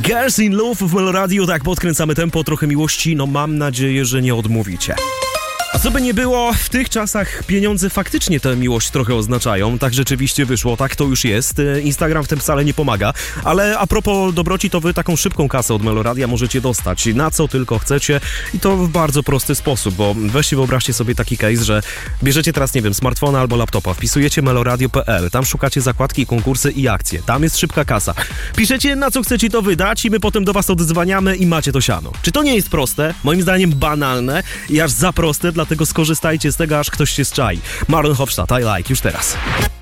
Girls in Love w Meloradiu, tak podkręcamy tempo, trochę miłości, no mam nadzieję, że nie odmówicie. A co by nie było, w tych czasach pieniądze faktycznie tę miłość trochę oznaczają. Tak rzeczywiście wyszło, tak to już jest. Instagram w tym wcale nie pomaga. Ale a propos dobroci, to wy taką szybką kasę od Meloradia możecie dostać na co tylko chcecie i to w bardzo prosty sposób, bo weźcie wyobraźcie sobie taki case, że bierzecie teraz, nie wiem, smartfona albo laptopa, wpisujecie meloradio.pl, tam szukacie zakładki, konkursy i akcje. Tam jest szybka kasa. Piszecie, na co chcecie to wydać i my potem do was odzwaniamy i macie to siano. Czy to nie jest proste? Moim zdaniem banalne i aż za proste, dlatego skorzystajcie z tego, aż ktoś się zczai. Marlon Hofstadt, I Like, już teraz.